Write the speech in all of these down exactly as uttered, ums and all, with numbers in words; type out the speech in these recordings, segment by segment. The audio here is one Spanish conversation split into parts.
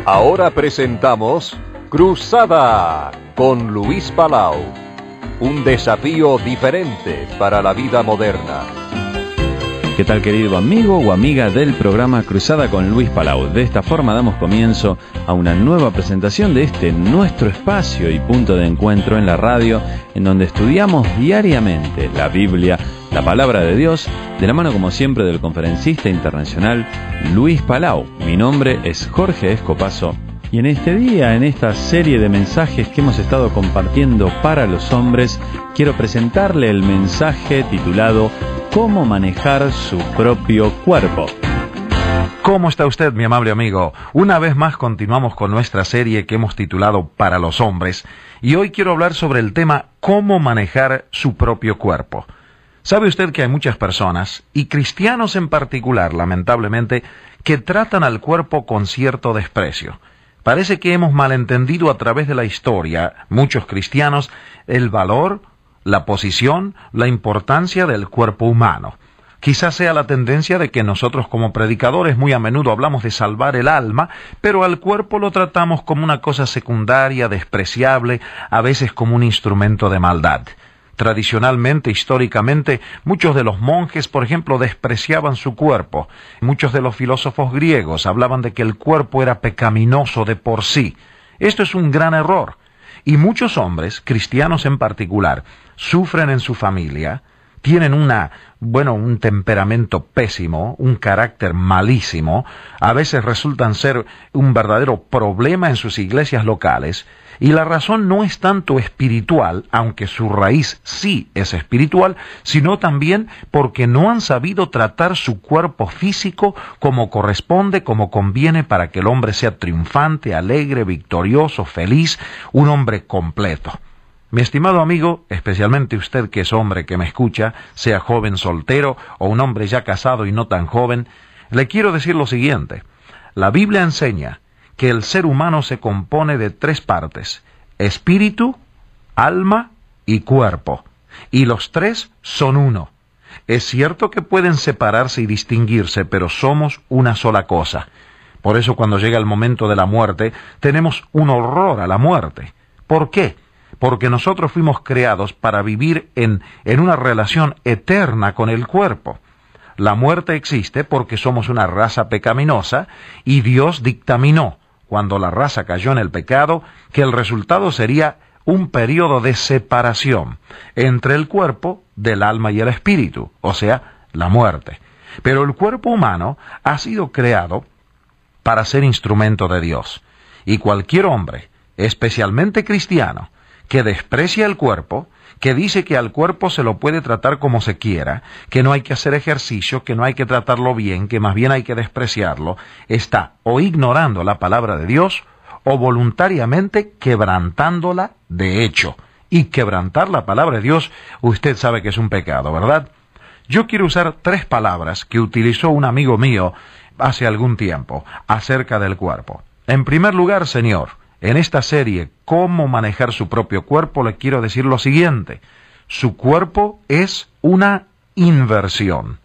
Ahora presentamos Cruzada con Luis Palau. Un desafío diferente para la vida moderna. ¿Qué tal, querido amigo o amiga del programa Cruzada con Luis Palau? De esta forma damos comienzo a una nueva presentación de este nuestro espacio y punto de encuentro en la radio, en donde estudiamos diariamente la Biblia, la palabra de Dios, de la mano como siempre del conferencista internacional Luis Palau. Mi nombre es Jorge Escopazo. Y en este día, en esta serie de mensajes que hemos estado compartiendo para los hombres, quiero presentarle el mensaje titulado ¿Cómo manejar su propio cuerpo? ¿Cómo está usted, mi amable amigo? Una vez más continuamos con nuestra serie que hemos titulado Para los hombres, y hoy quiero hablar sobre el tema ¿Cómo manejar su propio cuerpo? ¿Sabe usted que hay muchas personas, y cristianos en particular, lamentablemente, que tratan al cuerpo con cierto desprecio? Parece que hemos malentendido a través de la historia, muchos cristianos, el valor, la posición, la importancia del cuerpo humano. Quizás sea la tendencia de que nosotros como predicadores muy a menudo hablamos de salvar el alma, pero al cuerpo lo tratamos como una cosa secundaria, despreciable, a veces como un instrumento de maldad. Tradicionalmente, históricamente, muchos de los monjes, por ejemplo, despreciaban su cuerpo. Muchos de los filósofos griegos hablaban de que el cuerpo era pecaminoso de por sí. Esto es un gran error. Y muchos hombres, cristianos en particular, sufren en su familia, tienen una, bueno, un temperamento pésimo, un carácter malísimo, a veces resultan ser un verdadero problema en sus iglesias locales, y la razón no es tanto espiritual, aunque su raíz sí es espiritual, sino también porque no han sabido tratar su cuerpo físico como corresponde, como conviene para que el hombre sea triunfante, alegre, victorioso, feliz, un hombre completo. Mi estimado amigo, especialmente usted que es hombre que me escucha, sea joven soltero o un hombre ya casado y no tan joven, le quiero decir lo siguiente. La Biblia enseña que el ser humano se compone de tres partes: espíritu, alma y cuerpo. Y los tres son uno. Es cierto que pueden separarse y distinguirse, pero somos una sola cosa. Por eso cuando llega el momento de la muerte, tenemos un horror a la muerte. ¿Por qué? Porque nosotros fuimos creados para vivir en, en una relación eterna con el cuerpo. La muerte existe porque somos una raza pecaminosa y Dios dictaminó, cuando la raza cayó en el pecado, que el resultado sería un periodo de separación entre el cuerpo del alma y el espíritu, o sea, la muerte. Pero el cuerpo humano ha sido creado para ser instrumento de Dios. Y cualquier hombre, especialmente cristiano, que desprecia el cuerpo, que dice que al cuerpo se lo puede tratar como se quiera, que no hay que hacer ejercicio, que no hay que tratarlo bien, que más bien hay que despreciarlo, está o ignorando la palabra de Dios o voluntariamente quebrantándola de hecho. Y quebrantar la palabra de Dios, usted sabe que es un pecado, ¿verdad? Yo quiero usar tres palabras que utilizó un amigo mío hace algún tiempo acerca del cuerpo. En primer lugar, Señor, en esta serie, ¿Cómo manejar su propio cuerpo?, le quiero decir lo siguiente. Su cuerpo es una inversión.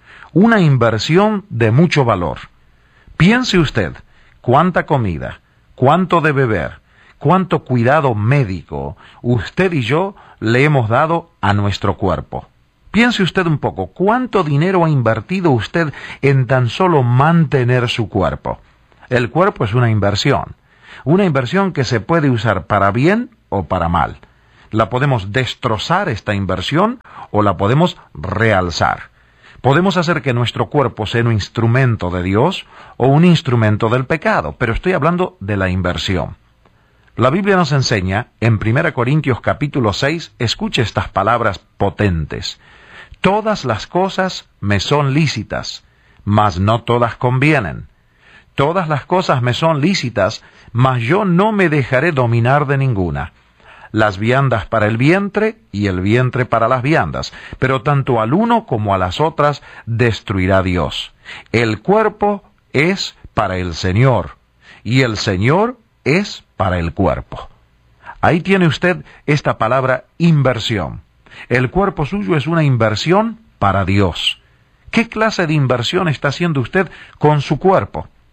Una inversión de mucho valor. Piense usted cuánta comida, cuánto de beber, cuánto cuidado médico usted y yo le hemos dado a nuestro cuerpo. Piense usted un poco, ¿cuánto dinero ha invertido usted en tan solo mantener su cuerpo? El cuerpo es una inversión. Una inversión que se puede usar para bien o para mal. La podemos destrozar, esta inversión, o la podemos realzar. Podemos hacer que nuestro cuerpo sea un instrumento de Dios o un instrumento del pecado, pero estoy hablando de la inversión. La Biblia nos enseña, en primera Corintios capítulo seis, escuche estas palabras potentes. Todas las cosas me son lícitas, mas no todas convienen. Todas las cosas me son lícitas, mas yo no me dejaré dominar de ninguna. Las viandas para el vientre y el vientre para las viandas, pero tanto al uno como a las otras destruirá Dios. El cuerpo es para el Señor, y el Señor es para el cuerpo. Ahí tiene usted esta palabra inversión. El cuerpo suyo es una inversión para Dios. ¿Qué clase de inversión está haciendo usted con su cuerpo?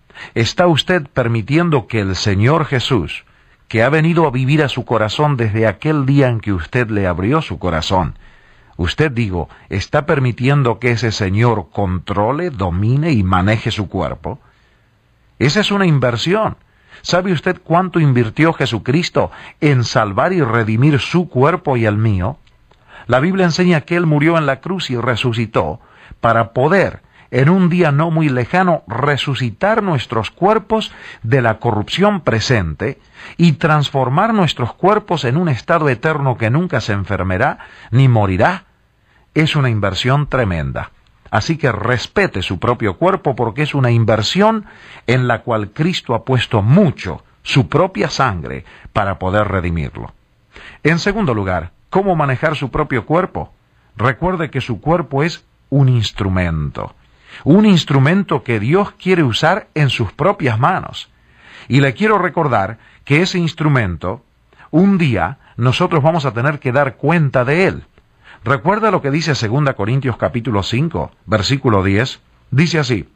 ¿Está usted permitiendo que el Señor Jesús, que ha venido a vivir a su corazón desde aquel día en que usted le abrió su corazón, usted, digo, está permitiendo que ese Señor controle, domine y maneje su cuerpo? Esa es una inversión. ¿Sabe usted cuánto invirtió Jesucristo en salvar y redimir su cuerpo y el mío? La Biblia enseña que Él murió en la cruz y resucitó para poder, en un día no muy lejano, resucitar nuestros cuerpos de la corrupción presente y transformar nuestros cuerpos en un estado eterno que nunca se enfermará ni morirá. Es una inversión tremenda. Así que respete su propio cuerpo, porque es una inversión en la cual Cristo ha puesto mucho, su propia sangre, para poder redimirlo. En segundo lugar, ¿cómo manejar su propio cuerpo? Recuerde que su cuerpo es un instrumento. Un instrumento que Dios quiere usar en sus propias manos. Y le quiero recordar que ese instrumento, un día, nosotros vamos a tener que dar cuenta de él. Recuerda lo que dice segunda Corintios capítulo cinco, versículo diez. Dice así: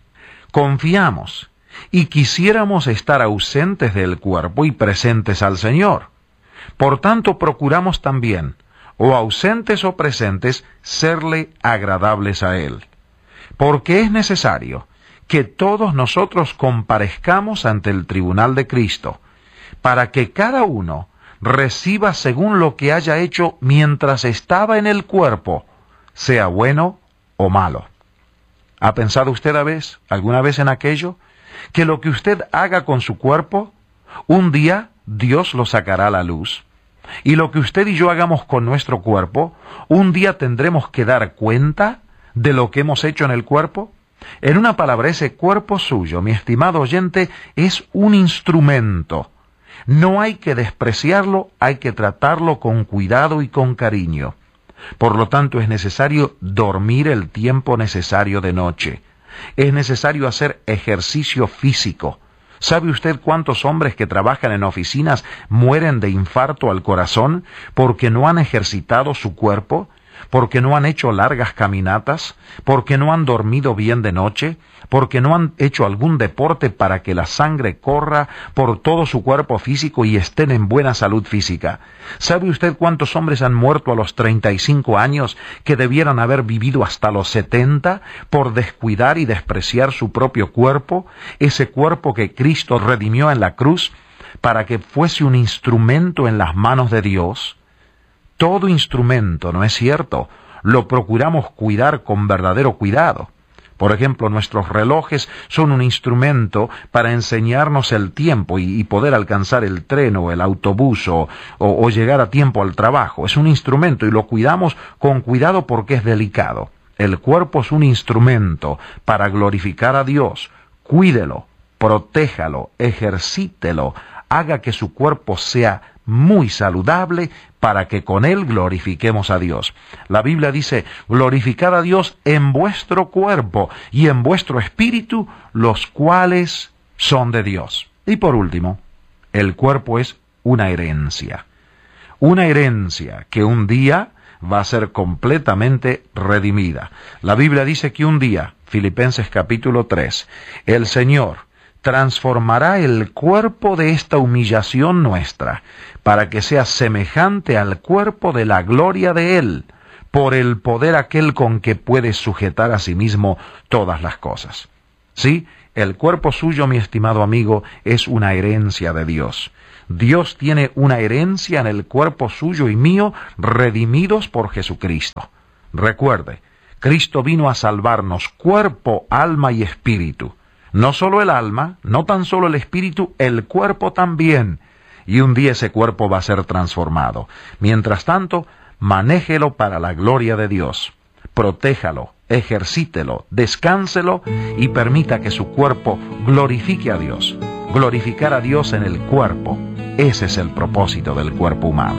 confiamos y quisiéramos estar ausentes del cuerpo y presentes al Señor. Por tanto, procuramos también, o ausentes o presentes, serle agradables a Él. Porque es necesario que todos nosotros comparezcamos ante el tribunal de Cristo, para que cada uno reciba según lo que haya hecho mientras estaba en el cuerpo, sea bueno o malo. ¿Ha pensado usted a vez, alguna vez en aquello? Que lo que usted haga con su cuerpo, un día Dios lo sacará a la luz. Y lo que usted y yo hagamos con nuestro cuerpo, un día tendremos que dar cuenta de lo que hemos hecho en el cuerpo. En una palabra, ese cuerpo suyo, mi estimado oyente, es un instrumento. No hay que despreciarlo, hay que tratarlo con cuidado y con cariño. Por lo tanto, es necesario dormir el tiempo necesario de noche. Es necesario hacer ejercicio físico. ¿Sabe usted cuántos hombres que trabajan en oficinas mueren de infarto al corazón porque no han ejercitado su cuerpo? ¿Porque no han hecho largas caminatas? ¿Porque no han dormido bien de noche? ¿Porque no han hecho algún deporte para que la sangre corra por todo su cuerpo físico y estén en buena salud física? ¿Sabe usted cuántos hombres han muerto a los treinta y cinco años que debieran haber vivido hasta los setenta por descuidar y despreciar su propio cuerpo, ese cuerpo que Cristo redimió en la cruz para que fuese un instrumento en las manos de Dios? Todo instrumento, ¿no es cierto?, lo procuramos cuidar con verdadero cuidado. Por ejemplo, nuestros relojes son un instrumento para enseñarnos el tiempo y, y poder alcanzar el tren o el autobús o, o, o llegar a tiempo al trabajo. Es un instrumento y lo cuidamos con cuidado porque es delicado. El cuerpo es un instrumento para glorificar a Dios. Cuídelo, protéjalo, ejercítelo, haga que su cuerpo sea muy saludable para que con él glorifiquemos a Dios. La Biblia dice: glorificad a Dios en vuestro cuerpo y en vuestro espíritu, los cuales son de Dios. Y por último, el cuerpo es una herencia. Una herencia que un día va a ser completamente redimida. La Biblia dice que un día, Filipenses capítulo tres, el Señor transformará el cuerpo de esta humillación nuestra, para que sea semejante al cuerpo de la gloria de Él, por el poder aquel con que puede sujetar a sí mismo todas las cosas. Sí, el cuerpo suyo, mi estimado amigo, es una herencia de Dios. Dios tiene una herencia en el cuerpo suyo y mío, redimidos por Jesucristo. Recuerde, Cristo vino a salvarnos cuerpo, alma y espíritu. No solo el alma, no tan solo el espíritu, el cuerpo también. Y un día ese cuerpo va a ser transformado. Mientras tanto, manéjelo para la gloria de Dios. Protéjalo, ejercítelo, descánselo y permita que su cuerpo glorifique a Dios. Glorificar a Dios en el cuerpo. Ese es el propósito del cuerpo humano.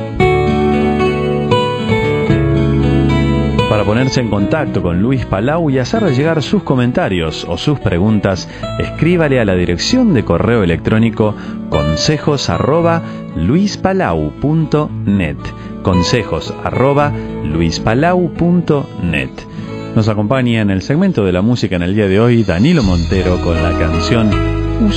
Para ponerse en contacto con Luis Palau y hacerle llegar sus comentarios o sus preguntas, escríbale a la dirección de correo electrónico consejos arroba luispalau punto net. Consejos arroba luispalau punto net. Nos acompaña en el segmento de la música en el día de hoy Danilo Montero con la canción